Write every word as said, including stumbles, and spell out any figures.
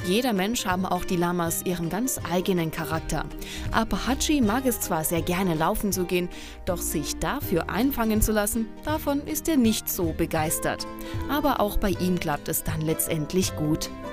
jeder Mensch haben auch die Lamas ihren ganz eigenen Charakter. Apahachi mag es zwar sehr gerne laufen zu gehen, doch sich dafür einfangen zu lassen, davon ist er nicht so begeistert. Aber auch bei ihm klappt es dann letztendlich gut.